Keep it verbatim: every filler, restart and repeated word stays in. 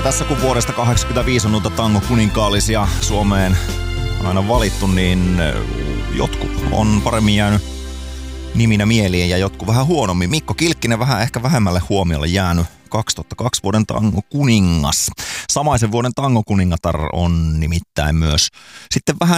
tässä kun vuodesta kahdeksankymmentäviisi on noita tango kuninkaallisia Suomeen aina valittu, niin jotkut on paremmin jäänyt niminä mieliin ja jotkut vähän huonommin. Mikko Kilkkinen vähän ehkä vähemmälle huomiolle jäänyt kaksituhattakaksi vuoden tango kuningas. Samaisen vuoden tango kuningatar on nimittäin myös sitten vähän